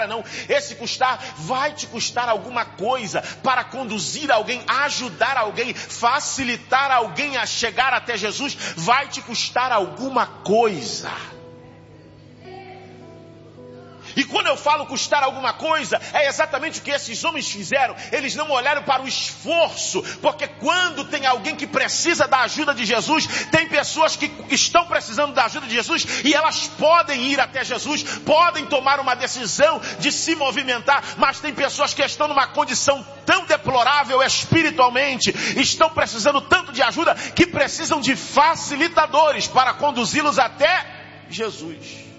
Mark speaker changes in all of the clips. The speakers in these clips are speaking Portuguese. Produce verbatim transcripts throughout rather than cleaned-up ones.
Speaker 1: não. Esse custar vai te custar alguma coisa para conduzir alguém, ajudar alguém, facilitar alguém a chegar até Jesus. Vai te custar alguma coisa. E quando eu falo custar alguma coisa, é exatamente o que esses homens fizeram. Eles não olharam para o esforço, porque quando tem alguém que precisa da ajuda de Jesus, tem pessoas que estão precisando da ajuda de Jesus, e elas podem ir até Jesus, podem tomar uma decisão de se movimentar, mas tem pessoas que estão numa condição tão deplorável espiritualmente, estão precisando tanto de ajuda, que precisam de facilitadores para conduzi-los até Jesus.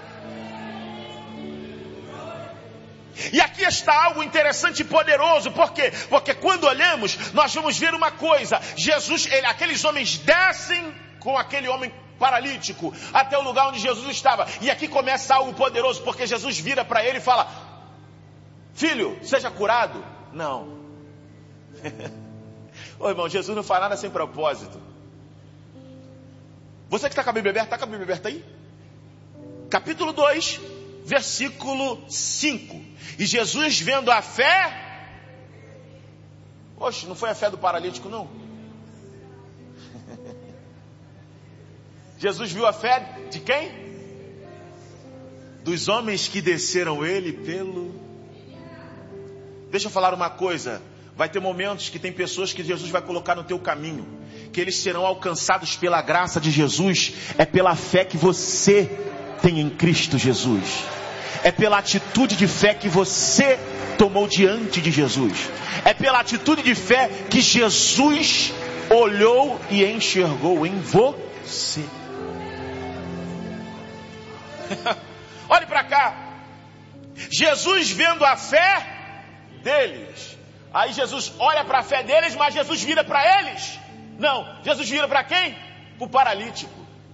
Speaker 1: E aqui está algo interessante e poderoso. Por quê? Porque quando olhamos, nós vamos ver uma coisa. Jesus, ele, aqueles homens descem com aquele homem paralítico até o lugar onde Jesus estava. E aqui começa algo poderoso, porque Jesus vira para ele e fala: filho, seja curado. Não. Ô irmão, Jesus não faz nada sem propósito. Você que está com a Bíblia aberta, está com a Bíblia aberta aí? Capítulo dois, versículo cinco. E Jesus, vendo a fé... Oxe, não foi a fé do paralítico, não? Jesus viu a fé de quem? Dos homens que desceram ele pelo... Deixa eu falar uma coisa. Vai ter momentos que tem pessoas que Jesus vai colocar no teu caminho, que eles serão alcançados pela graça de Jesus. É pela fé que você tem em Cristo Jesus. É pela atitude de fé que você tomou diante de Jesus. É pela atitude de fé que Jesus olhou e enxergou em você. Olhe para cá. Jesus vendo a fé deles. Aí Jesus olha para a fé deles, mas Jesus vira para eles. Não, Jesus vira para quem? Para o paralítico.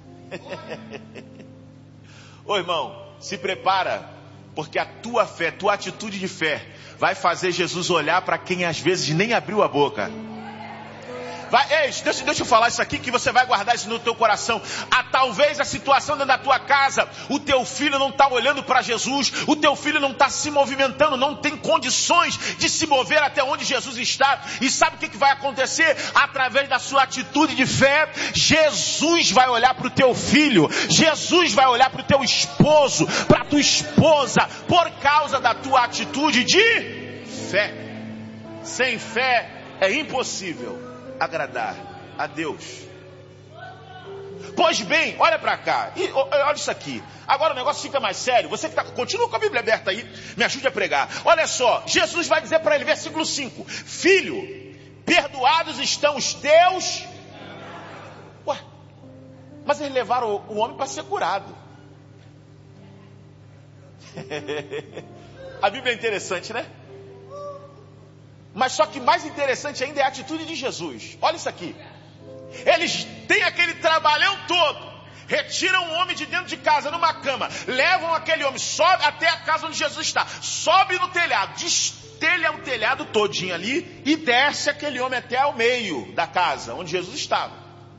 Speaker 1: Ô irmão, se prepara, porque a tua fé, tua atitude de fé vai fazer Jesus olhar para quem às vezes nem abriu a boca. Vai, ei, deixa, deixa eu falar isso aqui, que você vai guardar isso no teu coração. Ah, talvez a situação dentro da tua casa, o teu filho não está olhando para Jesus, o teu filho não está se movimentando, não tem condições de se mover até onde Jesus está. E sabe o que, que vai acontecer? Através da sua atitude de fé, Jesus vai olhar para o teu filho, Jesus vai olhar para o teu esposo, para a tua esposa, por causa da tua atitude de fé. Sem fé é impossível agradar a Deus. Pois bem, olha para cá, e, olha isso aqui. Agora o negócio fica mais sério. Você que tá, continua com a Bíblia aberta aí, me ajude a pregar. Olha só, Jesus vai dizer para ele, versículo cinco: filho, perdoados estão os teus. Ué, mas eles levaram o, o homem para ser curado. A Bíblia é interessante, né? Mas só que mais interessante ainda é a atitude de Jesus. Olha isso aqui. Eles têm aquele trabalhão todo. Retiram o homem de dentro de casa, numa cama. Levam aquele homem, sobe até a casa onde Jesus está. Sobe no telhado, destelha o telhado todinho ali e desce aquele homem até o meio da casa, onde Jesus estava.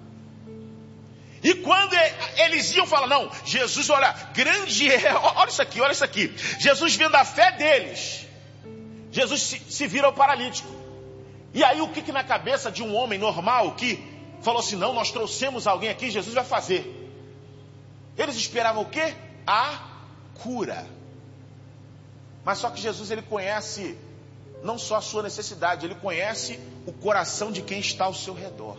Speaker 1: E quando eles iam falar, não, Jesus, olha, grande é... Olha isso aqui, olha isso aqui. Jesus vendo a fé deles... Jesus se, se vira ao paralítico. E aí o que, que na cabeça de um homem normal que falou assim, não, nós trouxemos alguém aqui, Jesus vai fazer. Eles esperavam o quê? A cura. Mas só que Jesus, ele conhece não só a sua necessidade, ele conhece o coração de quem está ao seu redor.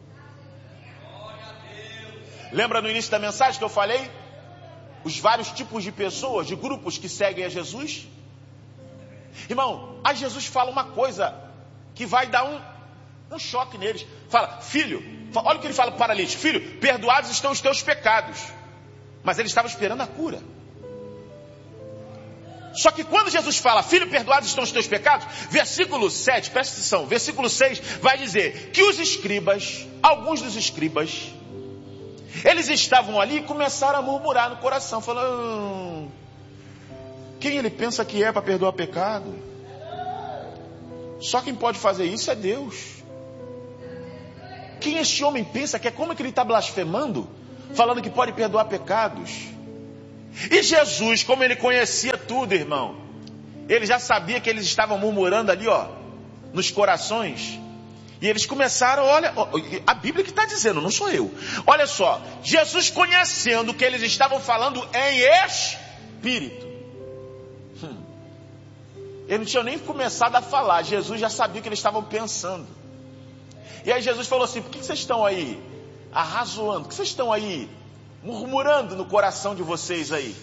Speaker 1: Lembra no início da mensagem que eu falei? Os vários tipos de pessoas, de grupos que seguem a Jesus? Irmão, aí Jesus fala uma coisa que vai dar um, um choque neles. Fala, filho, olha o que ele fala para o paralítico: filho, perdoados estão os teus pecados. Mas ele estava esperando a cura. Só que quando Jesus fala, filho, perdoados estão os teus pecados, versículo sete, presta atenção, versículo seis vai dizer que os escribas, alguns dos escribas, eles estavam ali e começaram a murmurar no coração, falando, quem ele pensa que é para perdoar pecado? Só quem pode fazer isso é Deus. Quem este homem pensa que é? Como é que ele está blasfemando? Falando que pode perdoar pecados. E Jesus, como ele conhecia tudo, irmão, ele já sabia que eles estavam murmurando ali, ó, nos corações. E eles começaram, olha, a Bíblia que está dizendo, não sou eu. Olha só, Jesus conhecendo que eles estavam falando em espírito. Hum. Eles não tinham nem começado a falar, Jesus já sabia o que eles estavam pensando. E aí Jesus falou assim, por que vocês estão aí arrazoando? Por que vocês estão aí murmurando no coração de vocês aí?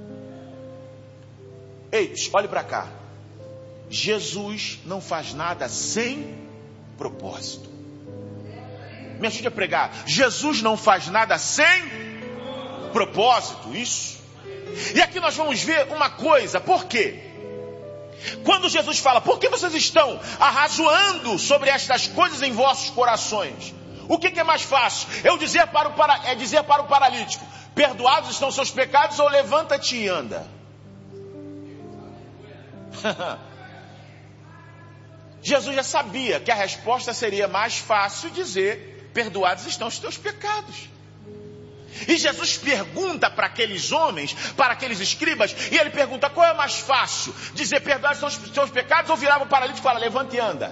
Speaker 1: Ei, olhe para cá. Jesus não faz nada sem propósito. Me ajude a pregar. Jesus não faz nada sem propósito. Isso. E aqui nós vamos ver uma coisa. Por quê? Quando Jesus fala, por que vocês estão arrazoando sobre estas coisas em vossos corações? O que, que é mais fácil? Eu dizer para o para, é dizer para o paralítico, perdoados estão seus pecados, ou levanta-te e anda? Jesus já sabia que a resposta seria mais fácil dizer, perdoados estão os teus pecados. E Jesus pergunta para aqueles homens, para aqueles escribas, e ele pergunta, qual é mais fácil? Dizer, perdoados estão os teus pecados, ou virar para o paralítico e falar, levanta e anda?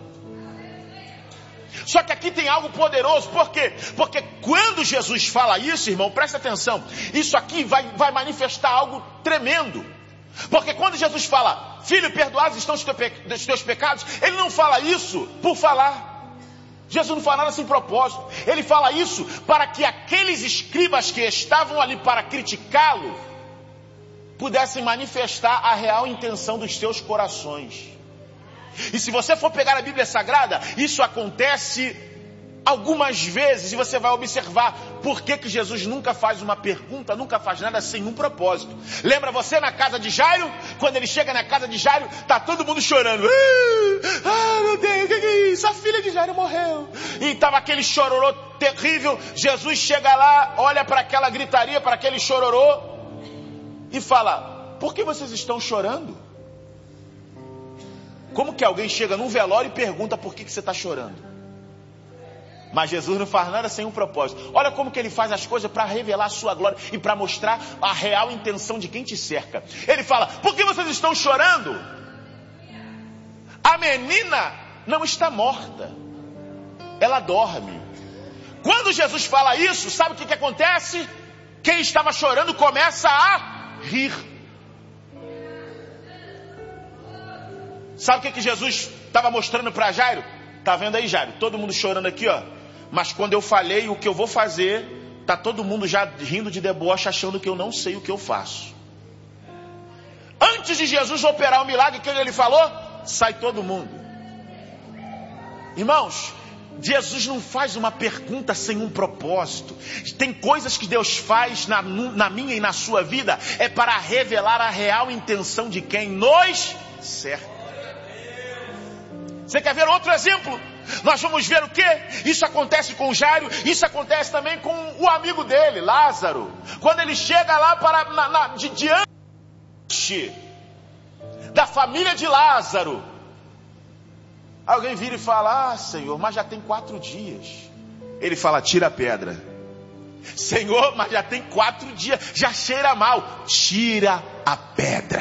Speaker 1: Só que aqui tem algo poderoso, por quê? Porque quando Jesus fala isso, irmão, presta atenção, isso aqui vai, vai manifestar algo tremendo. Porque quando Jesus fala, filho, perdoados estão os teus pecados, ele não fala isso por falar. Jesus não fala nada sem propósito. Ele fala isso para que aqueles escribas que estavam ali para criticá-lo pudessem manifestar a real intenção dos seus corações. E se você for pegar a Bíblia Sagrada, isso acontece algumas vezes, e você vai observar por que que Jesus nunca faz uma pergunta, nunca faz nada sem um propósito. Lembra você na casa de Jairo? Quando ele chega na casa de Jairo, tá todo mundo chorando. Ah, meu Deus, o que é isso? A filha de Jairo morreu. E tava aquele chororô terrível. Jesus chega lá, olha para aquela gritaria, para aquele chororô, e fala, por que vocês estão chorando? Como que alguém chega num velório e pergunta por que que você está chorando? Mas Jesus não faz nada sem um propósito. Olha como que ele faz as coisas para revelar a sua glória e para mostrar a real intenção de quem te cerca. Ele fala, por que vocês estão chorando? A menina não está morta, ela dorme. Quando Jesus fala isso, sabe o que que acontece? Quem estava chorando começa a rir. Sabe o que que Jesus estava mostrando para Jairo? Tá vendo aí, Jairo? Todo mundo chorando aqui, ó. Mas quando eu falei o que eu vou fazer, tá todo mundo já rindo de deboche, achando que eu não sei o que eu faço. Antes de Jesus operar o milagre, o que ele falou? Sai todo mundo. Irmãos, Jesus não faz uma pergunta sem um propósito. Tem coisas que Deus faz na, na minha e na sua vida, é para revelar a real intenção de quem nos cerca. Você quer ver outro exemplo? Nós vamos ver o quê? Isso acontece com Jairo, isso acontece também com o amigo dele, Lázaro. Quando ele chega lá para, na, na, de, diante da família de Lázaro, alguém vira e fala, ah, Senhor, mas já tem quatro dias. Ele fala, tira a pedra. Senhor, mas já tem quatro dias, já cheira mal. Tira a pedra.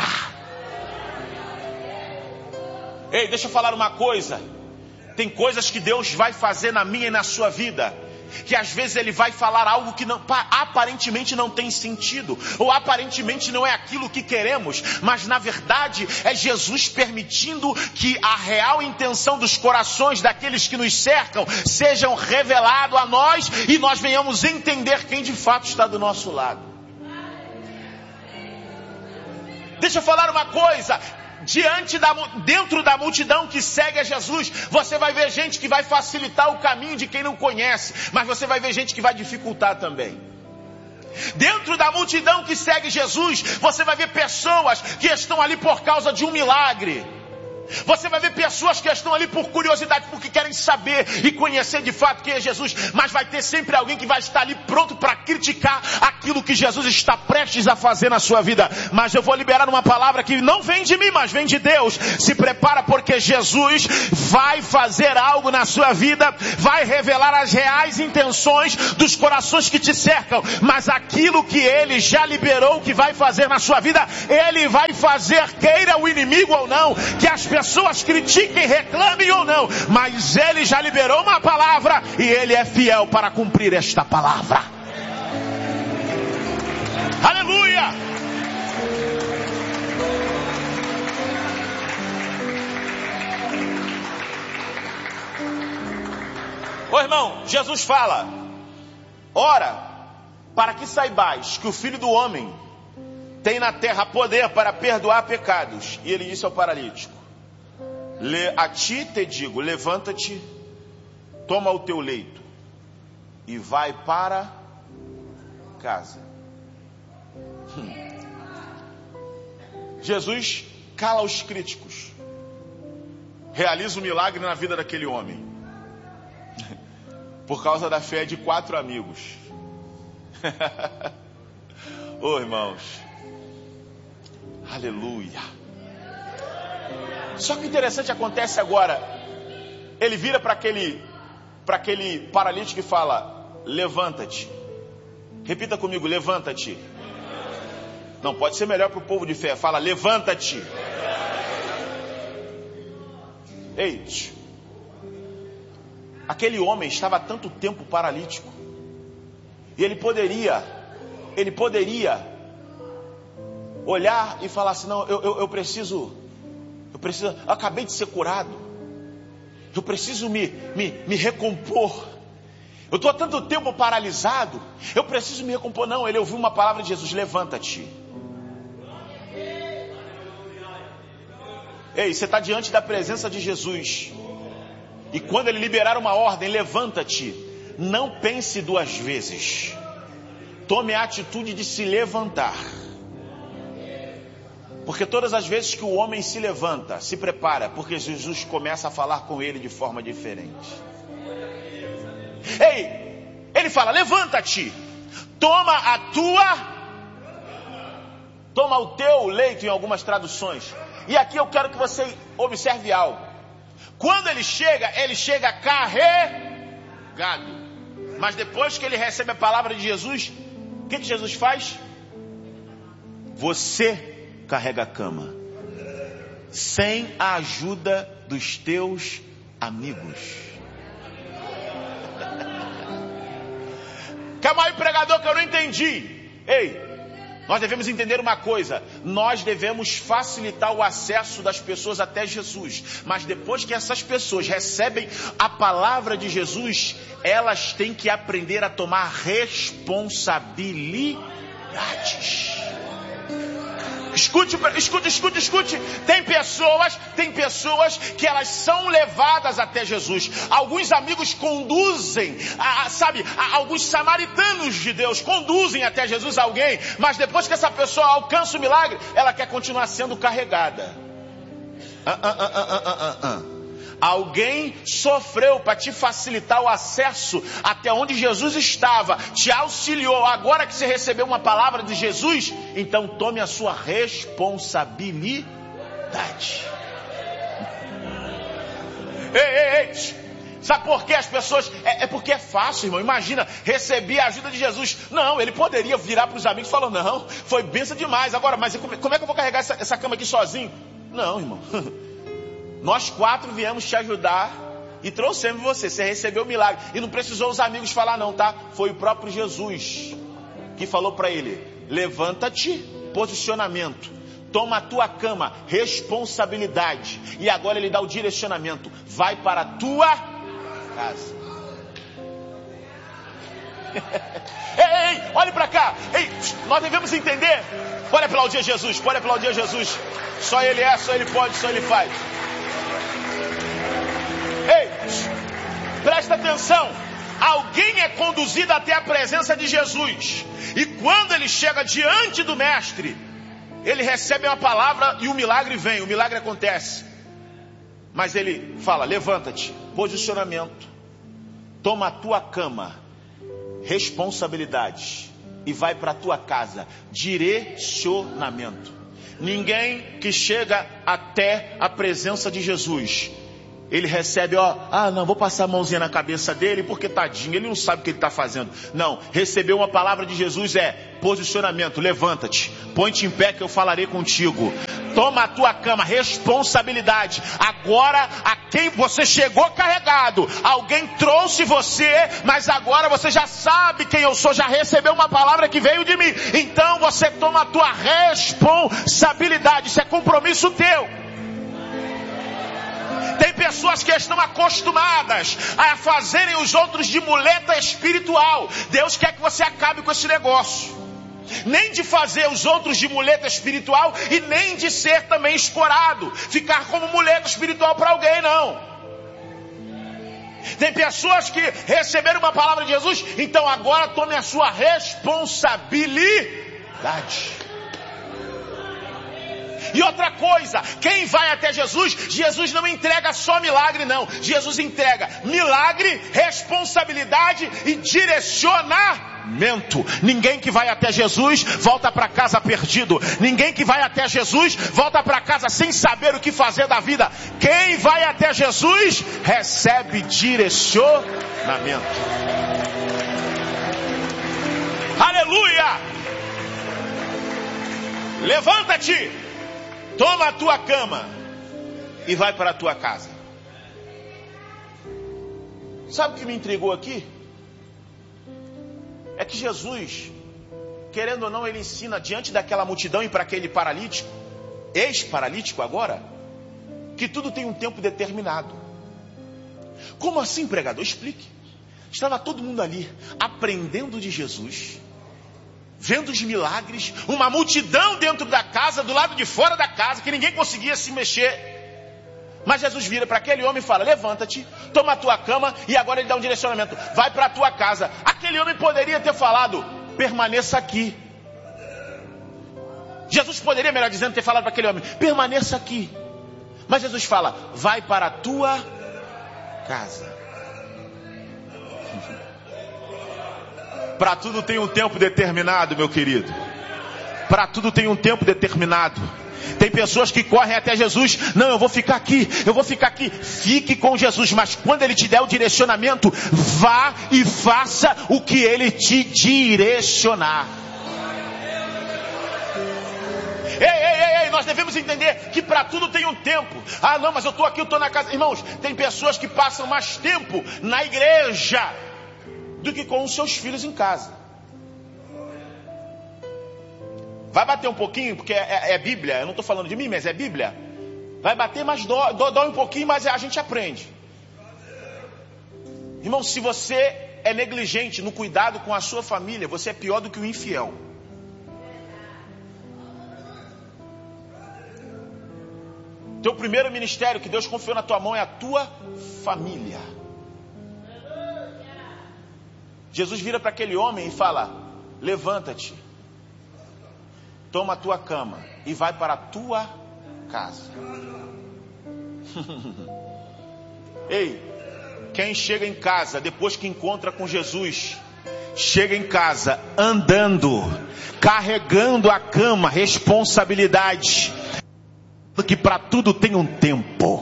Speaker 1: Ei, deixa eu falar uma coisa. Tem coisas que Deus vai fazer na minha e na sua vida, que às vezes Ele vai falar algo que não, aparentemente não tem sentido, ou aparentemente não é aquilo que queremos, mas na verdade é Jesus permitindo que a real intenção dos corações daqueles que nos cercam sejam revelado a nós, e nós venhamos entender quem de fato está do nosso lado. Deixa eu falar uma coisa. Diante da, dentro da multidão que segue a Jesus, você vai ver gente que vai facilitar o caminho de quem não conhece, mas você vai ver gente que vai dificultar também. Dentro da multidão que segue Jesus, você vai ver pessoas que estão ali por causa de um milagre, Você vai ver pessoas que estão ali por curiosidade, porque querem saber e conhecer de fato quem é Jesus. Mas vai ter sempre alguém que vai estar ali pronto para criticar aquilo que Jesus está prestes a fazer na sua vida. Mas eu vou liberar uma palavra que não vem de mim, mas vem de Deus. Se prepara, porque Jesus vai fazer algo na sua vida, vai revelar as reais intenções dos corações que te cercam. Mas aquilo que Ele já liberou que vai fazer na sua vida, Ele vai fazer, queira o inimigo ou não, que as pessoas critiquem, reclamem ou não, mas Ele já liberou uma palavra e Ele é fiel para cumprir esta palavra. Aleluia! Ô irmão, Jesus fala: ora, para que saibais que o Filho do Homem tem na terra poder para perdoar pecados. E Ele disse ao paralítico: a ti te digo, levanta-te, toma o teu leito e vai para casa. Hum. Jesus cala os críticos, realiza um milagre na vida daquele homem, por causa da fé de quatro amigos. Ô oh, irmãos, aleluia. Só que o interessante acontece agora. Ele vira para aquele, para aquele paralítico e fala: levanta-te. Repita comigo: levanta-te. Não, pode ser melhor para o povo de fé. Fala: levanta-te. Ei, aquele homem estava há tanto tempo paralítico, e ele poderia, ele poderia olhar e falar assim: não, eu, eu, eu preciso, eu preciso, eu acabei de ser curado, eu preciso me, me, me recompor, eu estou há tanto tempo paralisado, eu preciso me recompor. Não, ele ouviu uma palavra de Jesus: levanta-te. Ei, você está diante da presença de Jesus, e quando Ele liberar uma ordem, levanta-te, não pense duas vezes, tome a atitude de se levantar. Porque todas as vezes que o homem se levanta, se prepara, porque Jesus começa a falar com ele de forma diferente. Ei, Ele fala: levanta-te, toma a tua, toma o teu leito, em algumas traduções. E aqui eu quero que você observe algo. Quando ele chega, ele chega carregado. Mas depois que ele recebe a palavra de Jesus, o que, que Jesus faz? Você carrega a cama, sem a ajuda dos teus amigos. Calma aí, pregador, que eu não entendi. Ei, nós devemos entender uma coisa: nós devemos facilitar o acesso das pessoas até Jesus. Mas depois que essas pessoas recebem a palavra de Jesus, elas têm que aprender a tomar responsabilidades. Escute, escute, escute, escute. Tem pessoas, tem pessoas que elas são levadas até Jesus. Alguns amigos conduzem, a, sabe, a, alguns samaritanos de Deus conduzem até Jesus alguém, mas depois que essa pessoa alcança o milagre, ela quer continuar sendo carregada. Ah, ah, ah, ah, ah, ah, ah. Alguém sofreu para te facilitar o acesso até onde Jesus estava, te auxiliou. Agora que você recebeu uma palavra de Jesus, então tome a sua responsabilidade. Ei, ei, ei. Sabe por que as pessoas... É, é porque é fácil, irmão. Imagina, recebi a ajuda de Jesus. Não, ele poderia virar para os amigos e falar: não, foi bênção demais. Agora, mas como, como é que eu vou carregar essa, essa cama aqui sozinho? Não, irmão. Nós quatro viemos te ajudar e trouxemos você. Você recebeu o milagre. E não precisou os amigos falar não, tá? Foi o próprio Jesus que falou para ele: levanta-te, posicionamento. Toma a tua cama, responsabilidade. E agora ele dá o direcionamento: vai para a tua casa. Ei, ei, olhe para cá. Ei, nós devemos entender. Pode aplaudir Jesus, pode aplaudir Jesus. Só Ele é, só Ele pode, só Ele faz. Ei, presta atenção. Alguém é conduzido até a presença de Jesus, e quando ele chega diante do mestre, ele recebe uma palavra e o milagre vem, o milagre acontece. Mas ele fala, levanta-te, posicionamento, toma a tua cama, responsabilidade, e vai para a tua casa, direcionamento. Ninguém que chega até a presença de Jesus, ele recebe, ó, ah não, vou passar a mãozinha na cabeça dele, porque tadinho, ele não sabe o que ele está fazendo. Não, receber uma palavra de Jesus é posicionamento, levanta-te, põe-te em pé que eu falarei contigo. Toma a tua cama, responsabilidade. Agora, a quem você chegou carregado, alguém trouxe você, mas agora você já sabe quem eu sou, já recebeu uma palavra que veio de mim. Então você toma a tua responsabilidade, isso é compromisso teu. Tem pessoas que estão acostumadas a fazerem os outros de muleta espiritual. Deus quer que você acabe com esse negócio. Nem de fazer os outros de muleta espiritual e nem de ser também escorado, ficar como muleta espiritual para alguém, não. Tem pessoas que receberam uma palavra de Jesus, então agora tome a sua responsabilidade. E outra coisa, quem vai até Jesus, Jesus não entrega só milagre não, Jesus entrega milagre, responsabilidade e direcionamento. Ninguém que vai até Jesus volta para casa perdido. Ninguém que vai até Jesus volta para casa sem saber o que fazer da vida. Quem vai até Jesus recebe direcionamento. Aleluia! Levanta-te, toma a tua cama e vai para a tua casa. Sabe o que me intrigou aqui? É que Jesus, querendo ou não, ele ensina diante daquela multidão e para aquele paralítico, ex-paralítico agora, que tudo tem um tempo determinado. Como assim, pregador? Explique. Estava todo mundo ali, aprendendo de Jesus, vendo os milagres, uma multidão dentro da casa, do lado de fora da casa, que ninguém conseguia se mexer. Mas Jesus vira para aquele homem e fala, levanta-te, toma a tua cama, e agora ele dá um direcionamento, vai para a tua casa. Aquele homem poderia ter falado, permaneça aqui. Jesus poderia, melhor dizendo, ter falado para aquele homem, permaneça aqui. Mas Jesus fala, vai para a tua casa. Para tudo tem um tempo determinado, meu querido. Para tudo tem um tempo determinado. Tem pessoas que correm até Jesus, não, eu vou ficar aqui, eu vou ficar aqui. Fique com Jesus, mas quando ele te der o direcionamento, vá e faça o que ele te direcionar. Ei, ei, ei, ei, nós devemos entender que para tudo tem um tempo. Ah não, mas eu estou aqui, eu estou na casa. Irmãos, tem pessoas que passam mais tempo na igreja do que com os seus filhos em casa. Vai bater um pouquinho, porque é, é, é Bíblia, eu não estou falando de mim, mas é Bíblia. Vai bater, mas dói, dói um pouquinho, mas a gente aprende. Irmão, se você é negligente no cuidado com a sua família, você é pior do que o infiel. Teu primeiro ministério que Deus confiou na tua mão é a tua família. Jesus vira para aquele homem e fala, levanta-te, toma a tua cama e vai para a tua casa. Ei, quem chega em casa depois que encontra com Jesus, chega em casa andando, carregando a cama, responsabilidade, que para tudo tem um tempo.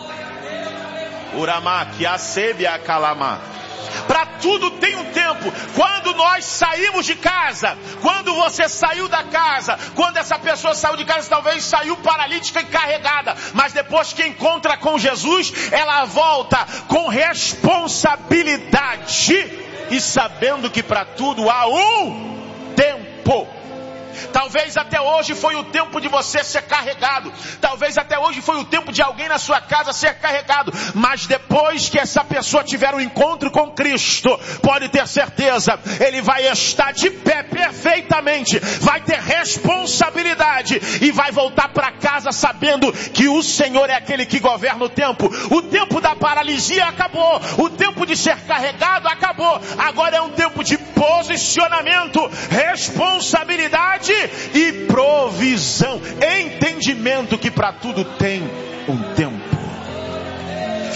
Speaker 1: Uramá, que a sebe a calama. Para tudo tem um tempo. Quando nós saímos de casa, quando você saiu da casa, quando essa pessoa saiu de casa, talvez saiu paralítica e carregada, mas depois que encontra com Jesus, ela volta com responsabilidade e sabendo que para tudo há um tempo. Talvez até hoje foi o tempo de você ser carregado. Talvez até hoje foi o tempo de alguém na sua casa ser carregado. Mas depois que essa pessoa tiver um encontro com Cristo, pode ter certeza, ele vai estar de pé perfeitamente, vai ter responsabilidade e vai voltar para casa sabendo que o Senhor é aquele que governa o tempo. O tempo da paralisia acabou. O tempo de ser carregado acabou. Agora é um tempo de posicionamento, responsabilidade e provisão, entendimento que para tudo tem um tempo.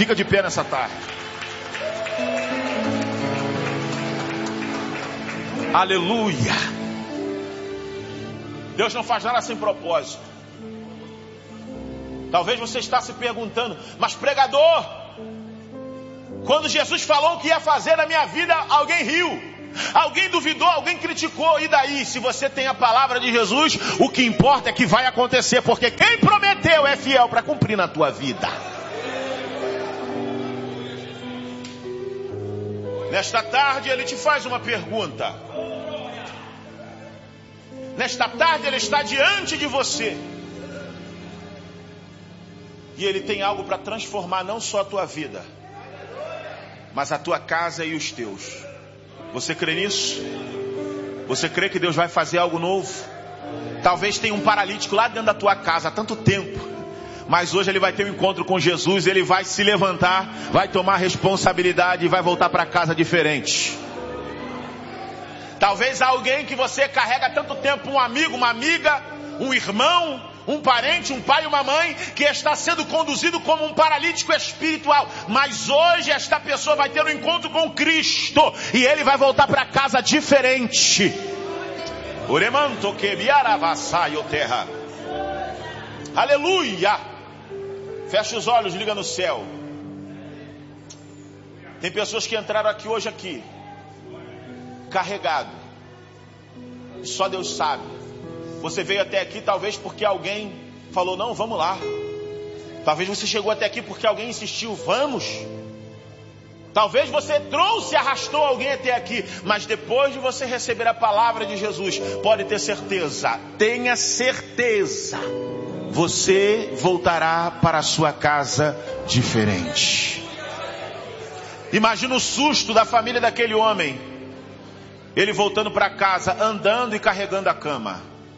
Speaker 1: Fica de pé nessa tarde. Aleluia. Deus não faz nada sem propósito. Talvez você está se perguntando, mas pregador, quando Jesus falou o que ia fazer na minha vida, alguém riu, alguém duvidou, alguém criticou. E daí? Se você tem a palavra de Jesus, o que importa é que vai acontecer, porque quem prometeu é fiel para cumprir na tua vida. Nesta tarde ele te faz uma pergunta. Nesta tarde ele está diante de você. E ele tem algo para transformar não só a tua vida, mas a tua casa e os teus. Você crê nisso? Você crê que Deus vai fazer algo novo? Talvez tenha um paralítico lá dentro da tua casa há tanto tempo, mas hoje ele vai ter um encontro com Jesus. Ele vai se levantar, vai tomar responsabilidade e vai voltar para casa diferente. Talvez alguém que você carrega há tanto tempo, um amigo, uma amiga, um irmão, um parente, um pai, uma mãe, que está sendo conduzido como um paralítico espiritual, mas hoje esta pessoa vai ter um encontro com Cristo e ele vai voltar para casa diferente. Aleluia. Fecha os olhos, liga no céu. Tem pessoas que entraram aqui hoje aqui carregado, só Deus sabe. Você veio até aqui talvez porque alguém falou, não, vamos lá. Talvez você chegou até aqui porque alguém insistiu, vamos. Talvez você trouxe e arrastou alguém até aqui. Mas depois de você receber a palavra de Jesus, pode ter certeza, tenha certeza, você voltará para a sua casa diferente. Imagina o susto da família daquele homem. Ele voltando para casa, andando e carregando a cama.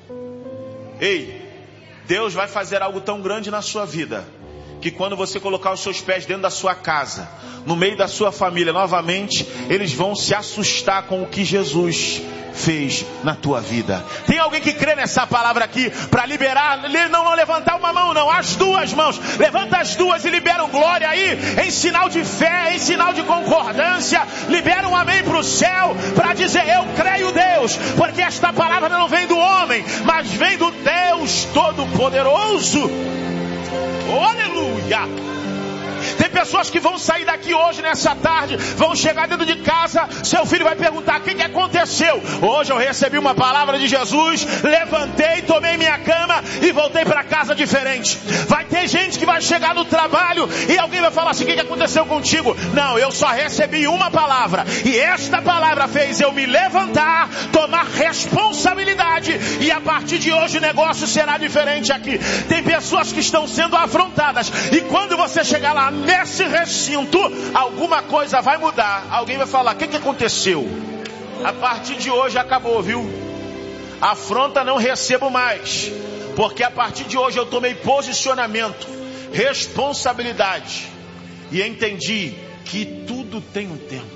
Speaker 1: Ei, Deus vai fazer algo tão grande na sua vida, que quando você colocar os seus pés dentro da sua casa, no meio da sua família, novamente, eles vão se assustar com o que Jesus fez na tua vida. Tem alguém que crê nessa palavra aqui para liberar? Não, não levantar uma mão não, as duas mãos. Levanta as duas e libera um glória aí, em sinal de fé, em sinal de concordância. Libera um amém para o céu, para dizer, eu creio Deus, porque esta palavra não vem do homem, mas vem do Deus Todo-Poderoso. Oh, aleluia. Tem pessoas que vão sair daqui hoje, nessa tarde, vão chegar dentro de casa, seu filho vai perguntar, o que, que aconteceu? Hoje eu recebi uma palavra de Jesus, levantei, tomei minha cama e voltei para casa diferente. Vai ter gente que vai chegar no trabalho e alguém vai falar assim, o que, que aconteceu contigo? Não, eu só recebi uma palavra, e esta palavra fez eu me levantar, tomar responsabilidade, e a partir de hoje o negócio será diferente aqui. Tem pessoas que estão sendo afrontadas, e quando você chegar lá nesse recinto, alguma coisa vai mudar. Alguém vai falar, o que, que aconteceu? A partir de hoje acabou, viu? Afronta não recebo mais, porque a partir de hoje eu tomei posicionamento, responsabilidade, e entendi que tudo tem um tempo.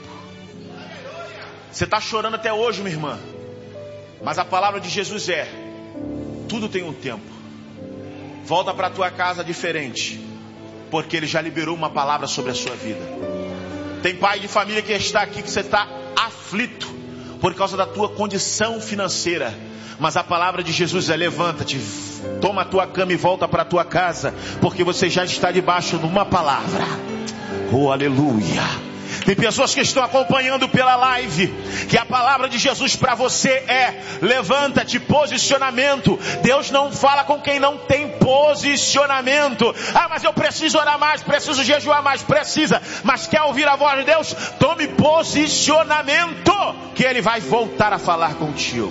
Speaker 1: Você está chorando até hoje, minha irmã, mas a palavra de Jesus é, tudo tem um tempo. Volta para a tua casa diferente, porque Ele já liberou uma palavra sobre a sua vida. Tem pai de família que está aqui, que você está aflito por causa da tua condição financeira, mas a palavra de Jesus é, levanta-te, toma a tua cama e volta para a tua casa, porque você já está debaixo de uma palavra. Oh, aleluia. Tem pessoas que estão acompanhando pela live, que a palavra de Jesus para você é, levanta-te, posicionamento. Deus não fala com quem não tem posicionamento. Ah, mas eu preciso orar mais, preciso jejuar mais, precisa. Mas quer ouvir a voz de Deus? Tome posicionamento, que Ele vai voltar a falar contigo.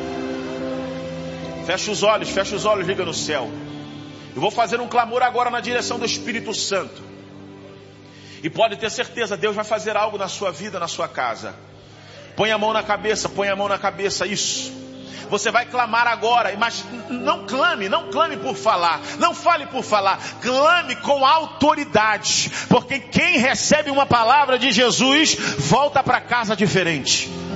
Speaker 1: Fecha os olhos, fecha os olhos, liga no céu. Eu vou fazer um clamor agora na direção do Espírito Santo. E pode ter certeza, Deus vai fazer algo na sua vida, na sua casa. Põe a mão na cabeça, põe a mão na cabeça, isso. Você vai clamar agora, mas não clame, não clame por falar, não fale por falar, clame com autoridade, porque quem recebe uma palavra de Jesus, volta para casa diferente.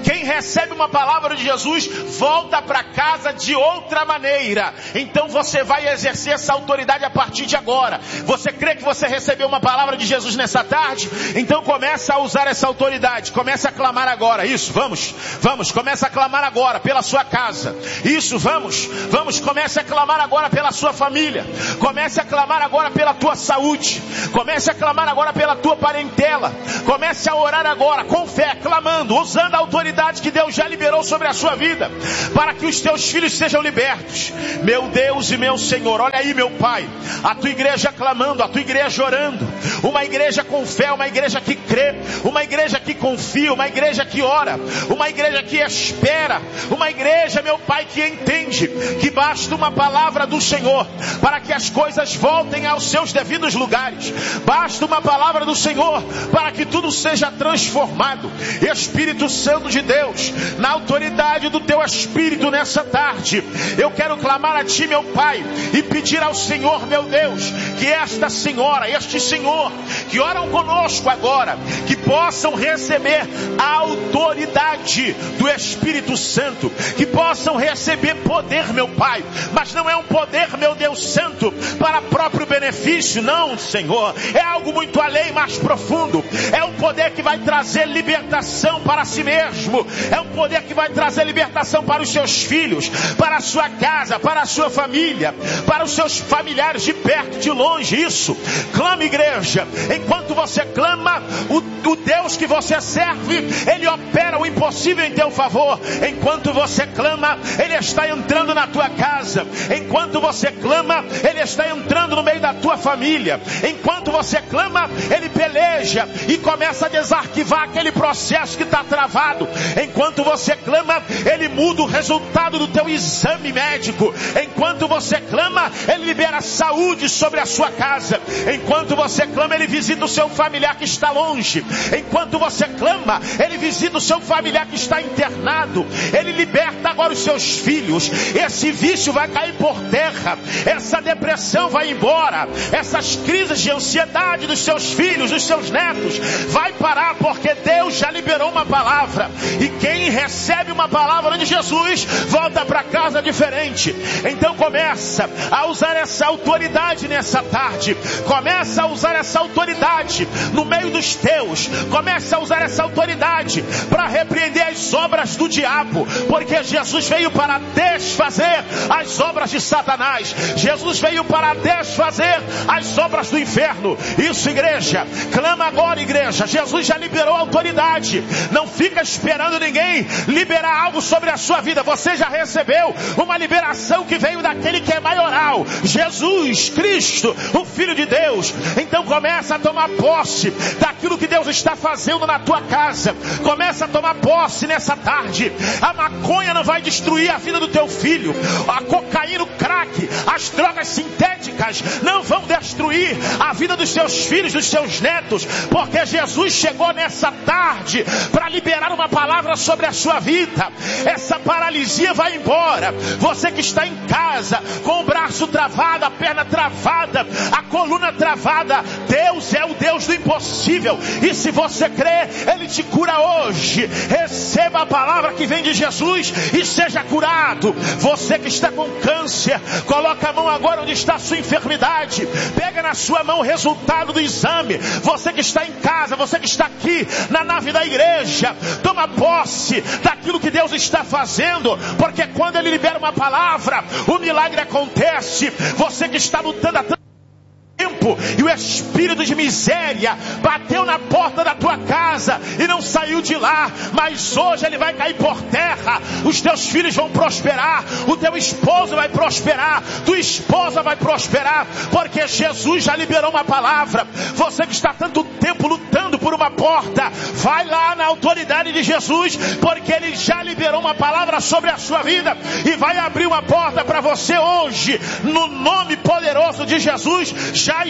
Speaker 1: Quem recebe uma palavra de Jesus volta para casa de outra maneira. Então você vai exercer essa autoridade a partir de agora. Você crê que você recebeu uma palavra de Jesus nessa tarde? Então começa a usar essa autoridade. Comece a clamar agora. Isso, vamos, vamos, comece a clamar agora pela sua casa. Isso, vamos, vamos, comece a clamar agora pela sua família. Comece a clamar agora pela tua saúde. Comece a clamar agora pela tua parentela. Comece a orar agora, com fé, clamando, usando a autoridade que Deus já liberou sobre a sua vida, para que os teus filhos sejam libertos. Meu Deus e meu Senhor, olha aí, meu Pai, a tua igreja clamando, a tua igreja orando, uma igreja com fé, uma igreja que crê, uma igreja que confia, uma igreja que ora, uma igreja que espera, uma igreja, meu Pai, que entende que basta uma palavra do Senhor para que as coisas voltem aos seus devidos lugares. Basta uma palavra do Senhor para que tudo seja transformado. Espírito Santo de Deus, na autoridade do teu Espírito nessa tarde, eu quero clamar a ti, meu Pai, e pedir ao Senhor, meu Deus, que esta senhora, este senhor que oram conosco agora, que possam receber a autoridade do Espírito Santo, que possam receber poder, meu Pai, mas não é um poder, meu Deus Santo, para próprio benefício, não, Senhor, é algo muito além, mais profundo. É um poder que vai trazer libertação para si mesmo, é um poder que vai trazer libertação para os seus filhos, para a sua casa, para a sua família, para os seus familiares de perto, de longe. Isso, clama, igreja. Enquanto você clama, o, o Deus que você serve, Ele opera o impossível em teu favor. Enquanto você clama, Ele está entrando na tua casa. Enquanto você clama, Ele está entrando no meio da tua família. Enquanto você clama, Ele peleja e começa a desarquivar aquele processo que está travado. Enquanto você clama, Ele muda o resultado do teu exame médico. Enquanto você clama, Ele libera saúde sobre a sua casa. Enquanto você clama, Ele visita o seu familiar que está longe. Enquanto você clama, Ele visita o seu familiar que está internado. Ele liberta agora os seus filhos. Esse vício vai cair por terra. Essa depressão vai embora. Essas crises de ansiedade dos seus filhos, dos seus netos, vai parar, porque Deus já liberou uma palavra. E quem recebe uma palavra de Jesus volta para casa diferente. Então começa a usar essa autoridade nessa tarde. Começa a usar essa autoridade no meio dos teus. Começa a usar essa autoridade para repreender as obras do diabo, porque Jesus veio para desfazer as obras de Satanás. Jesus veio para desfazer as obras do inferno. Isso, igreja, clama agora, igreja. Jesus já liberou a autoridade. Não fica esperando ninguém liberar algo sobre a sua vida. Você já recebeu uma liberação que veio daquele que é maioral, Jesus Cristo, o Filho de Deus. Então começa a tomar posse daquilo que Deus está fazendo na tua casa. Começa a tomar posse nessa tarde. A maconha não vai destruir a vida do teu filho. A cocaína, o crack, as drogas sintéticas não vão destruir a vida dos seus filhos, dos seus netos, porque Jesus chegou nessa tarde para liberar uma palavra sobre a sua vida. Essa paralisia vai embora. Você que está em casa com o braço travado, a perna travada, a coluna travada, Deus é o Deus do impossível. E se você crê, Ele te cura hoje. Receba a palavra que vem de Jesus e seja curado. Você que está com câncer, coloca a mão agora onde está a sua enfermidade. Pega na sua mão o resultado do exame. Você que está em casa, você que está aqui na nave da igreja, toma posse daquilo que Deus está fazendo, porque quando Ele libera uma palavra, o milagre acontece. Você que está lutando há tanto tempo e o espírito de miséria bateu na porta da tua casa e não saiu de lá, mas hoje ele vai cair por terra. Os teus filhos vão prosperar, o teu esposo vai prosperar, tua esposa vai prosperar, porque Jesus já liberou uma palavra. Você que está tanto tempo lutando por uma porta, vai lá na autoridade de Jesus, porque Ele já liberou uma palavra sobre a sua vida e vai abrir uma porta para você hoje, no nome poderoso de Jesus. Já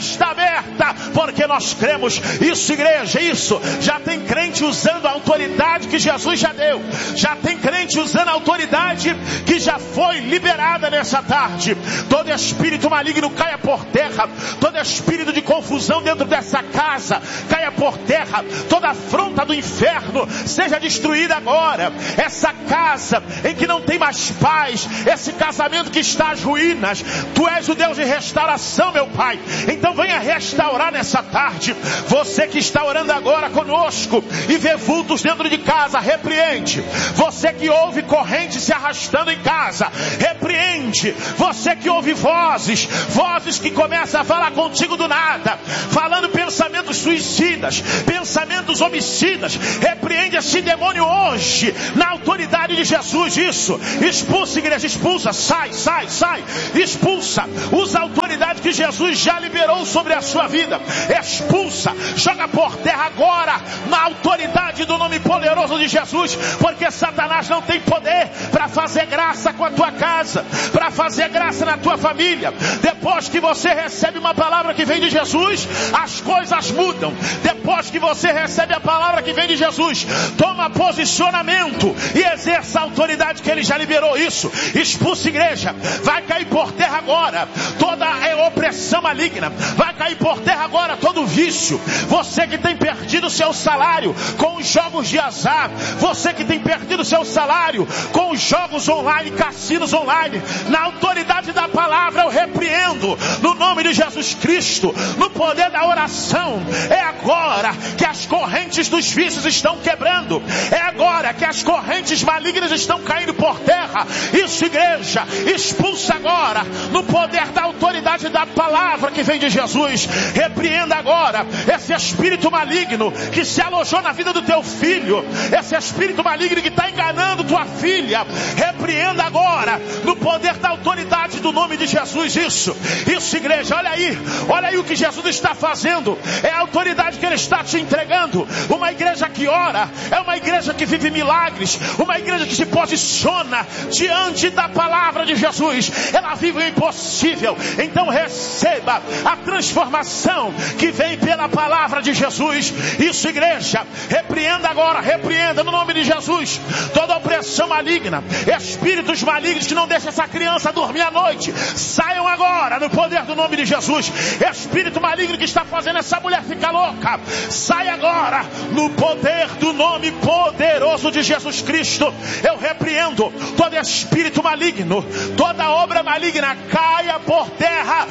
Speaker 1: está aberta, porque nós cremos. Isso, igreja, isso. Já tem crente usando a autoridade que Jesus já deu. Já tem crente usando a autoridade que já foi liberada nessa tarde. Todo espírito maligno caia por terra. Todo espírito de confusão dentro dessa casa caia por terra. Toda afronta do inferno seja destruída agora. Essa casa em que não tem mais paz, esse casamento que está às ruínas, Tu és o Deus de restauração, meu Pai. Então venha restaurar nessa tarde. Você que está orando agora conosco e vê vultos dentro de casa, repreende. Você que ouve corrente se arrastando em casa, repreende. Você que ouve vozes, vozes que começam a falar contigo do nada, falando pensamentos suicidas, pensamentos homicidas, repreende esse demônio hoje, na autoridade de Jesus. Isso, expulsa, igreja, expulsa, sai, sai, sai, expulsa, usa a autoridade que Jesus já liberou sobre a sua vida, expulsa, joga por terra agora, na autoridade do nome poderoso de Jesus, porque Satanás não tem poder para fazer graça com a tua casa, para fazer graça na tua família. Depois que você recebe uma palavra que vem de Jesus, as coisas mudam. Depois que você recebe a palavra que vem de Jesus, toma posicionamento e exerça a autoridade que Ele já liberou. Isso, expulsa, igreja, vai cair por terra agora toda a opressão maligna, vai cair por terra agora todo vício. Você que tem perdido seu salário com os jogos de azar, você que tem perdido seu salário com os jogos online, cassinos online, na autoridade da palavra eu repreendo, no nome de Jesus Cristo, no poder da oração. É agora que as correntes dos vícios estão quebrando, é agora que as correntes malignas estão caindo por terra. Isso, igreja, expulsa agora, no poder da autoridade da palavra que vem de Jesus. Repreenda agora esse espírito maligno que se alojou na vida do teu filho, esse espírito maligno que está enganando tua filha. Repreenda agora, no poder da autoridade do nome de Jesus. Isso, isso, igreja, olha aí, olha aí o que Jesus está fazendo, é a autoridade que Ele está te entregando. Uma igreja que ora, é uma igreja que vive milagres, uma igreja que se posiciona diante da palavra de Jesus, ela vive o impossível. Então receba a transformação que vem pela palavra de Jesus. Isso, igreja, repreenda agora, repreenda no nome de Jesus toda opressão maligna, espíritos malignos que não deixam essa criança dormir à noite, saiam agora no poder do nome de Jesus. Espírito maligno que está fazendo essa mulher ficar louca, sai agora no poder do nome poderoso de Jesus Cristo. Eu repreendo todo espírito maligno, toda obra maligna caia por terra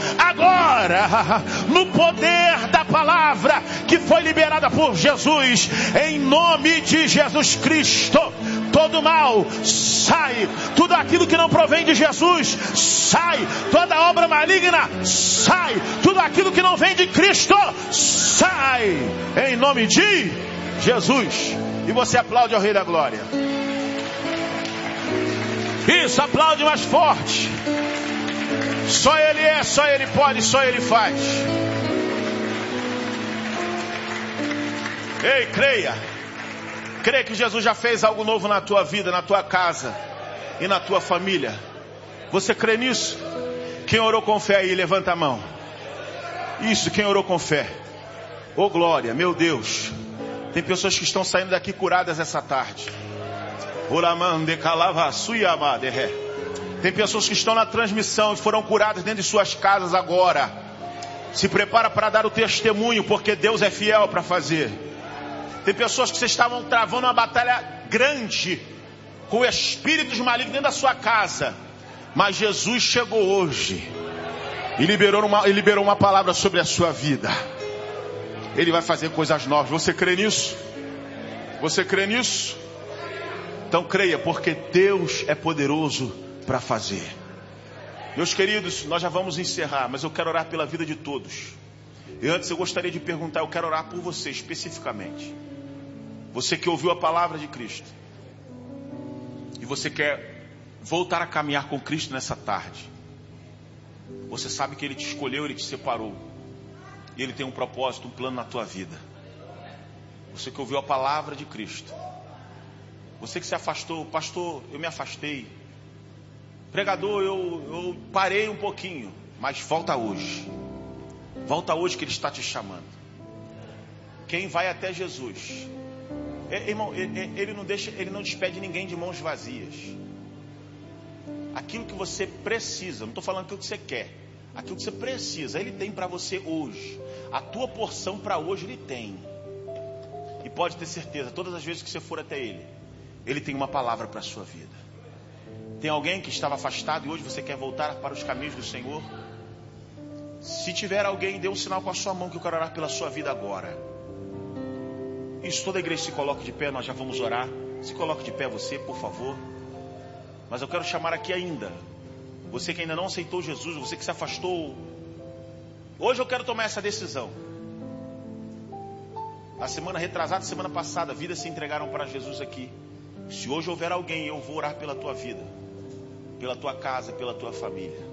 Speaker 1: agora, no poder da palavra que foi liberada por Jesus, em nome de Jesus Cristo. Todo mal sai, tudo aquilo que não provém de Jesus sai, toda obra maligna sai, tudo aquilo que não vem de Cristo sai, em nome de Jesus. E você aplaude ao Rei da Glória. Isso, aplaude mais forte. Só Ele é, só Ele pode, só Ele faz. Ei, creia. Creia que Jesus já fez algo novo na tua vida, na tua casa e na tua família. Você crê nisso? Quem orou com fé aí, levanta a mão. Isso, quem orou com fé. Ô glória, meu Deus. Tem pessoas que estão saindo daqui curadas essa tarde. Tem pessoas que estão na transmissão e foram curadas dentro de suas casas agora. Se prepara para dar o testemunho, porque Deus é fiel para fazer. Tem pessoas que vocês estavam travando uma batalha grande com espíritos malignos dentro da sua casa, mas Jesus chegou hoje e liberou uma, e liberou uma palavra sobre a sua vida. Ele vai fazer coisas novas. Você crê nisso? Você crê nisso? Então creia, porque Deus é poderoso para fazer. Meus queridos, nós já vamos encerrar, mas eu quero orar pela vida de todos. E antes eu gostaria de perguntar, eu quero orar por você especificamente. Você que ouviu a palavra de Cristo e você quer voltar a caminhar com Cristo nessa tarde. Você sabe que Ele te escolheu, Ele te separou, e Ele tem um propósito, um plano na tua vida. Você que ouviu a palavra de Cristo, você que se afastou, pastor, eu me afastei, pregador, eu, eu parei um pouquinho, mas volta hoje. Volta hoje que Ele está te chamando. Quem vai até Jesus, irmão, Ele não deixa, Ele não despede ninguém de mãos vazias. Aquilo que você precisa, não estou falando aquilo que você quer, aquilo que você precisa, Ele tem para você hoje. A tua porção para hoje Ele tem. E pode ter certeza, todas as vezes que você for até Ele, Ele tem uma palavra para a sua vida. Tem alguém que estava afastado e hoje você quer voltar para os caminhos do Senhor? Se tiver alguém, dê um sinal com a sua mão que eu quero orar pela sua vida agora. Isso, toda a igreja se coloque de pé, nós já vamos orar. Se coloque de pé você, por favor. Mas eu quero chamar aqui ainda, você que ainda não aceitou Jesus, você que se afastou. Hoje eu quero tomar essa decisão. A semana retrasada, semana passada, vidas se entregaram para Jesus aqui. Se hoje houver alguém, eu vou orar pela tua vida, pela tua casa, pela tua família.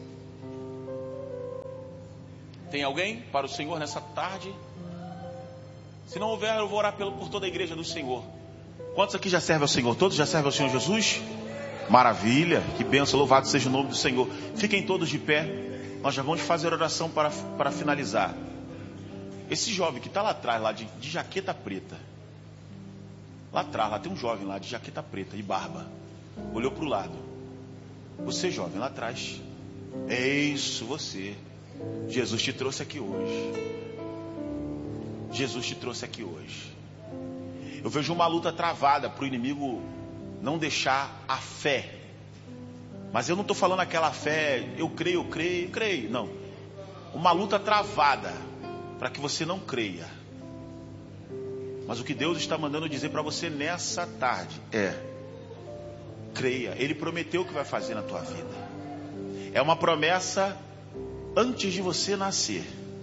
Speaker 1: Tem alguém para o Senhor nessa tarde? Se não houver, eu vou orar por toda a igreja do Senhor. Quantos aqui já servem ao Senhor? Todos já servem ao Senhor Jesus? Maravilha, que bênção, louvado seja o nome do Senhor. Fiquem todos de pé. Nós já vamos fazer oração para, para finalizar. Esse jovem que está lá atrás, lá de, de jaqueta preta. Lá atrás, lá tem um jovem lá de jaqueta preta e barba. Olhou para o lado. Você jovem lá atrás. É isso, você. Jesus te trouxe aqui hoje. Jesus te trouxe aqui hoje. Eu vejo uma luta travada para o inimigo não deixar a fé. Mas eu não estou falando aquela fé, eu creio, eu creio, eu creio. Não. Uma luta travada para que você não creia. Mas o que Deus está mandando dizer para você nessa tarde é: creia. Ele prometeu o que vai fazer na tua vida. É uma promessa antes de você nascer.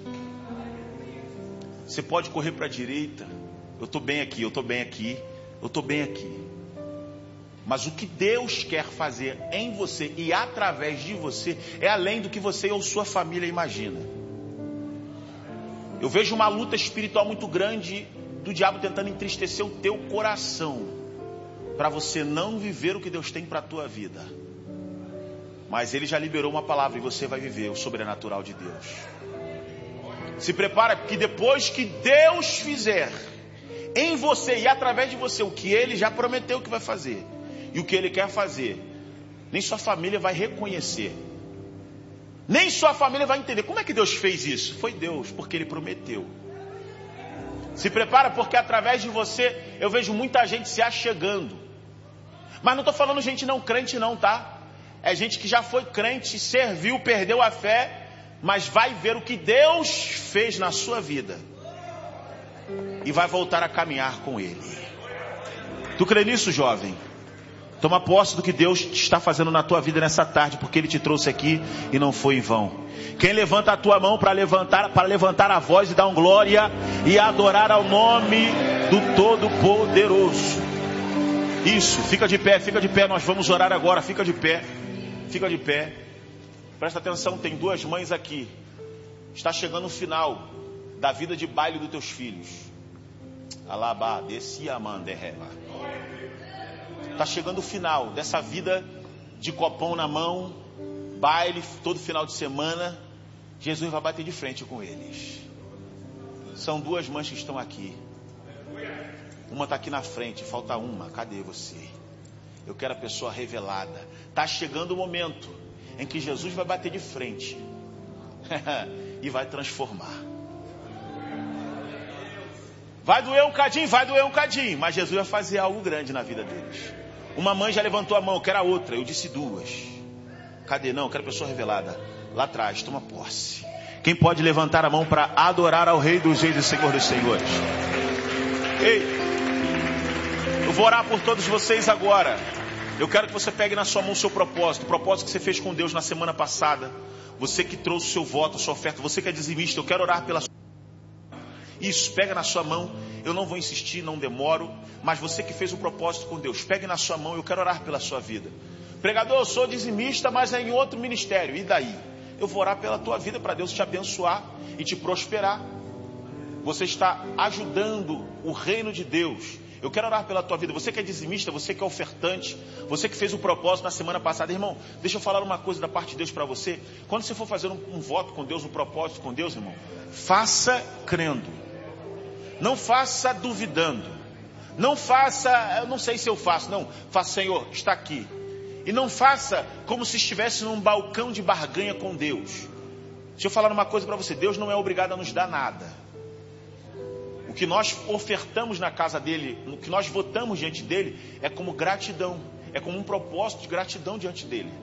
Speaker 1: Você pode correr para a direita. Eu estou bem aqui, eu estou bem aqui, eu estou bem aqui. Mas o que Deus quer fazer em você e através de você é além do que você ou sua família imagina. Eu vejo uma luta espiritual muito grande do diabo tentando entristecer o teu coração, para você não viver o que Deus tem para a tua vida. Mas Ele já liberou uma palavra e você vai viver o sobrenatural de Deus. Se prepara, porque depois que Deus fizer em você e através de você o que Ele já prometeu que vai fazer e o que Ele quer fazer, nem sua família vai reconhecer, nem sua família vai entender. Como é que Deus fez isso? Foi Deus, porque Ele prometeu. Se prepara, porque através de você eu vejo muita gente se achegando. Mas não estou falando gente não crente não, tá? É gente que já foi crente, serviu, perdeu a fé, mas vai ver o que Deus fez na sua vida e vai voltar a caminhar com Ele. Tu crê nisso, jovem? Toma posse do que Deus está fazendo na tua vida nessa tarde, porque Ele te trouxe aqui e não foi em vão. Quem levanta a tua mão para levantar, para levantar a voz e dar um glória e adorar ao nome do Todo-Poderoso. Isso, fica de pé, fica de pé, nós vamos orar agora, fica de pé, fica de pé. Presta atenção, tem duas mães aqui. Está chegando o final da vida de baile dos teus filhos. Alabá, descia manderreva. Está chegando o final dessa vida de copão na mão, baile todo final de semana. Jesus vai bater de frente com eles. São duas mães que estão aqui. Uma está aqui na frente, falta uma. Cadê você? Eu quero a pessoa revelada. Está chegando o momento em que Jesus vai bater de frente e vai transformar. Vai doer um cadinho, vai doer um cadinho, mas Jesus vai fazer algo grande na vida deles. Uma mãe já levantou a mão, eu quero a outra. Eu disse duas. Cadê? Não, eu quero a pessoa revelada. Lá atrás, toma posse. Quem pode levantar a mão para adorar ao Rei dos Reis e Senhor dos Senhores? Ei, eu vou orar por todos vocês agora. Eu quero que você pegue na sua mão o seu propósito, o propósito que você fez com Deus na semana passada. Você que trouxe o seu voto, a sua oferta, você que é dizimista, eu quero orar pela sua... Isso, pega na sua mão, eu não vou insistir, não demoro, mas você que fez o propósito com Deus, pegue na sua mão, eu quero orar pela sua vida. Pregador, eu sou dizimista, mas é em outro ministério, e daí? Eu vou orar pela tua vida, para Deus te abençoar e te prosperar. Você está ajudando o reino de Deus. Eu quero orar pela tua vida. Você que é dizimista, você que é ofertante, você que fez o propósito na semana passada. Irmão, deixa eu falar uma coisa da parte de Deus para você. Quando você for fazer um, um voto com Deus, um propósito com Deus, irmão, faça crendo. Não faça duvidando. Não faça, eu não sei se eu faço. Não, faça, Senhor, está aqui. E não faça como se estivesse num balcão de barganha com Deus. Deixa eu falar uma coisa para você. Deus não é obrigado a nos dar nada. O que nós ofertamos na casa dele, o que nós votamos diante dele, é como gratidão. É como um propósito de gratidão diante dele.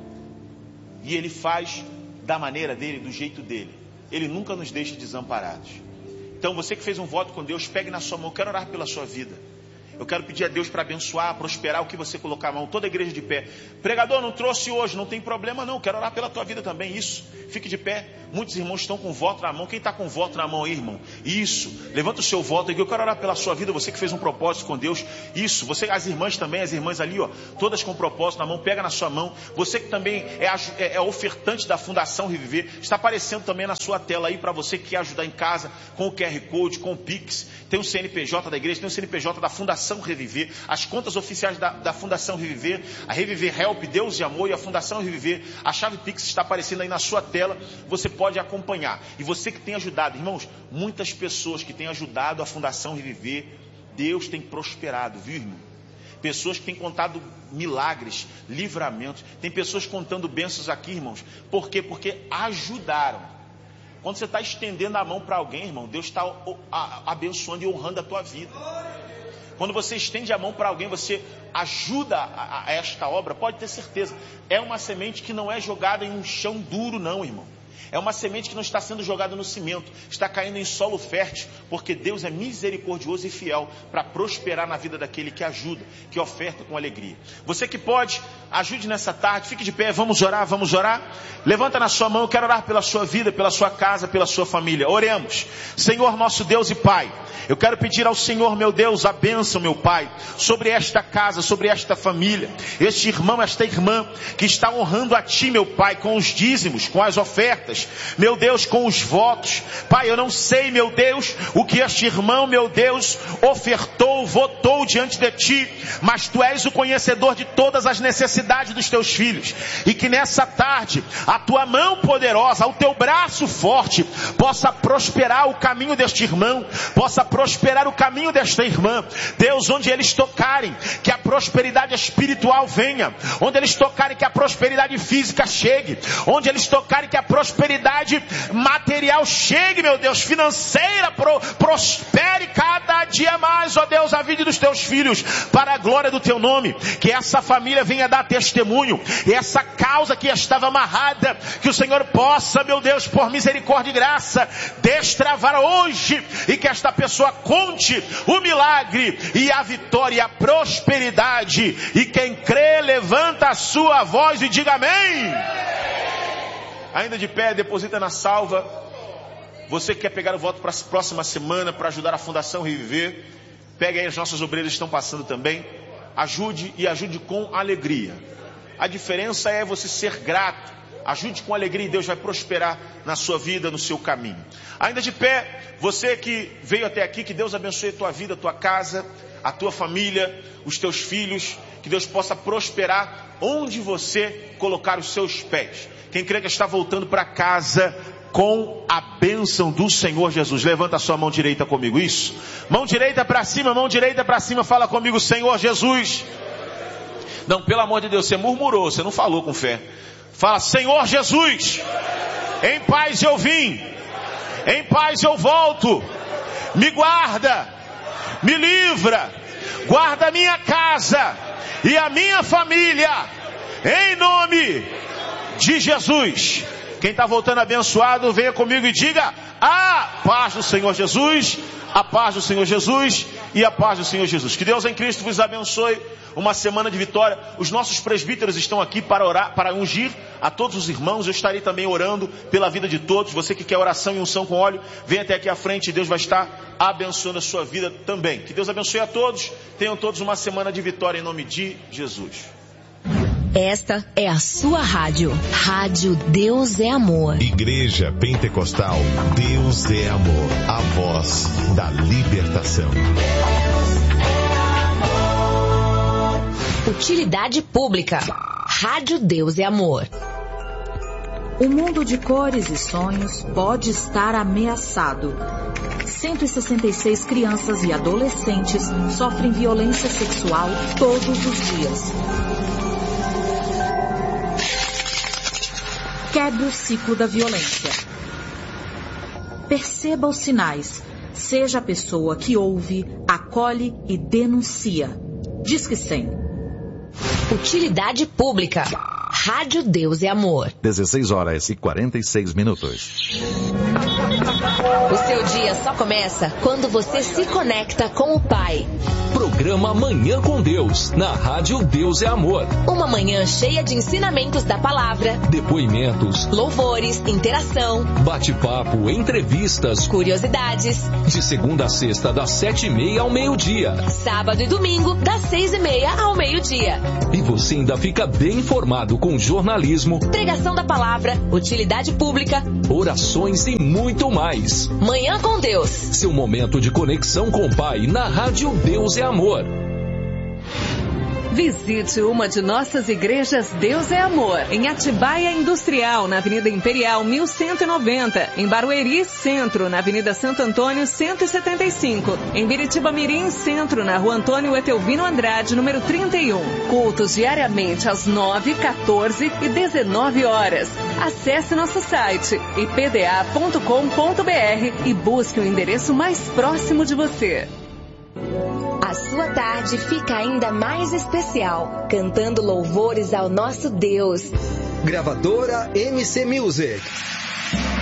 Speaker 1: E ele faz da maneira dele, do jeito dele. Ele nunca nos deixa desamparados. Então você que fez um voto com Deus, pegue na sua mão. Eu quero orar pela sua vida. Eu quero pedir a Deus para abençoar, prosperar o que você colocar a mão. Toda a igreja de pé. Pregador, não trouxe hoje, não tem problema não. Quero orar pela tua vida também. Isso. Fique de pé. Muitos irmãos estão com voto na mão. Quem está com voto na mão aí, irmão? Isso. Levanta o seu voto aqui. Eu quero orar pela sua vida. Você que fez um propósito com Deus. Isso. Você, as irmãs também, as irmãs ali, ó. Todas com propósito na mão. Pega na sua mão. Você que também é, é, é ofertante da Fundação Reviver. Está aparecendo também na sua tela aí para você que quer ajudar em casa com o Q R Code, com o Pix. Tem o C N P J da igreja, tem o C N P J da Fundação Reviver. As contas oficiais da, da Fundação Reviver, a Reviver Help, Deus e Amor e a Fundação Reviver, a chave Pix está aparecendo aí na sua tela, você pode acompanhar. E você que tem ajudado, irmãos, muitas pessoas que têm ajudado a Fundação Reviver, Deus tem prosperado, viu, irmão? Pessoas que têm contado milagres, livramentos, tem pessoas contando bênçãos aqui, irmãos. Por quê? Porque ajudaram. Quando você está estendendo a mão para alguém, irmão, Deus está abençoando e honrando a tua vida. Quando você estende a mão para alguém, você ajuda a, a esta obra, pode ter certeza. É uma semente que não é jogada em um chão duro não, irmão. É uma semente que não está sendo jogada no cimento, está caindo em solo fértil, porque Deus é misericordioso e fiel para prosperar na vida daquele que ajuda, que oferta com alegria. Você que pode, ajude nessa tarde, fique de pé, vamos orar, vamos orar. Levanta na sua mão, eu quero orar pela sua vida, pela sua casa, pela sua família. Oremos. Senhor nosso Deus e Pai, eu quero pedir ao Senhor, meu Deus, a bênção, meu Pai, sobre esta casa, sobre esta família, este irmão, esta irmã, que está honrando a Ti, meu Pai, com os dízimos, com as ofertas, meu Deus, com os votos. Pai, eu não sei, meu Deus, o que este irmão, meu Deus, ofertou, votou diante de Ti, mas Tu és o conhecedor de todas as necessidades dos Teus filhos, e que nessa tarde, a Tua mão poderosa, o Teu braço forte, possa prosperar o caminho deste irmão, possa prosperar o caminho desta irmã. Deus, onde eles tocarem, que a prosperidade espiritual venha, onde eles tocarem, que a prosperidade física chegue, onde eles tocarem, que a prosperidade material chegue, meu Deus, financeira, pro, prospere cada dia mais, ó Deus, a vida dos Teus filhos, para a glória do Teu nome. Que essa família venha dar testemunho, e essa causa que estava amarrada, que o Senhor possa, meu Deus, por misericórdia e graça, destravar hoje, e que esta pessoa conte o milagre, e a vitória, e a prosperidade. E quem crê, levanta a sua voz e diga amém. Ainda de pé, deposita na salva. Você que quer pegar o voto para a próxima semana, para ajudar a Fundação Reviver, pega aí, as nossas obreiras estão passando também. Ajude, e ajude com alegria. A diferença é você ser grato. Ajude com alegria e Deus vai prosperar na sua vida, no seu caminho. Ainda de pé, você que veio até aqui, que Deus abençoe a tua vida, a tua casa, a tua família, os teus filhos. Que Deus possa prosperar onde você colocar os seus pés. Quem crê que está voltando para casa com a bênção do Senhor Jesus, levanta a sua mão direita comigo, isso. Mão direita para cima, mão direita para cima, fala comigo, Senhor Jesus. Não, pelo amor de Deus, você murmurou, você não falou com fé. Fala, Senhor Jesus, em paz eu vim, em paz eu volto, me guarda, me livra, guarda a minha casa e a minha família, em nome de Jesus. Quem está voltando abençoado, venha comigo e diga, a paz do Senhor Jesus, a paz do Senhor Jesus e a paz do Senhor Jesus. Que Deus em Cristo vos abençoe. Uma semana de vitória. Os nossos presbíteros estão aqui para orar, para ungir a todos os irmãos. Eu estarei também orando pela vida de todos. Você que quer oração e unção com óleo, vem até aqui à frente e Deus vai estar abençoando a sua vida também. Que Deus abençoe a todos. Tenham todos uma semana de vitória em nome de Jesus.
Speaker 2: Esta é a sua rádio. Rádio Deus é Amor.
Speaker 3: Igreja Pentecostal Deus é Amor. A voz da libertação. Deus é amor.
Speaker 2: Utilidade pública. Rádio Deus é Amor.
Speaker 4: O mundo de cores e sonhos pode estar ameaçado. cento e sessenta e seis crianças e adolescentes sofrem violência sexual todos os dias. Quebre o ciclo da violência. Perceba os sinais. Seja a pessoa que ouve, acolhe e denuncia. Disque cem.
Speaker 2: Utilidade pública. Rádio Deus é Amor.
Speaker 3: dezesseis horas e quarenta e seis minutos.
Speaker 2: O seu dia só começa quando você se conecta com o Pai.
Speaker 5: Programa Manhã com Deus, na Rádio Deus é Amor.
Speaker 2: Uma manhã cheia de ensinamentos da palavra,
Speaker 5: depoimentos,
Speaker 2: louvores, interação,
Speaker 5: bate-papo, entrevistas,
Speaker 2: curiosidades.
Speaker 5: De segunda a sexta, das sete e meia ao meio-dia.
Speaker 2: Sábado e domingo, das seis e meia ao meio-dia.
Speaker 5: E você ainda fica bem informado com jornalismo,
Speaker 2: pregação da palavra, utilidade pública,
Speaker 5: orações e muito mais.
Speaker 2: Manhã com Deus.
Speaker 5: Seu momento de conexão com o Pai na Rádio Deus é Amor.
Speaker 6: Visite uma de nossas igrejas Deus é Amor, em Atibaia Industrial, na Avenida Imperial mil cento e noventa, em Barueri Centro, na Avenida Santo Antônio cento e setenta e cinco, em Biritiba Mirim Centro, na Rua Antônio Etelvino Andrade, número trinta e um. Cultos diariamente às nove, quatorze e dezenove horas. Acesse nosso site i p d a ponto com ponto b r e busque o endereço mais próximo de você.
Speaker 2: A sua tarde fica ainda mais especial, cantando louvores ao nosso Deus.
Speaker 7: Gravadora M C Music.